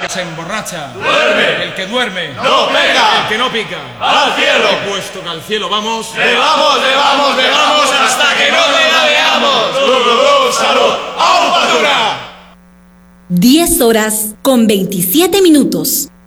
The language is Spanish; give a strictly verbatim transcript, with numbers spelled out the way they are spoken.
se emborracha, duerme. El que duerme, no pega. El que no pica, al cielo. Y puesto que al cielo vamos, le vamos, le vamos, le vamos hasta que no te la veamos. ¡Salud! ¡Au, Padura! diez horas con veintisiete minutos.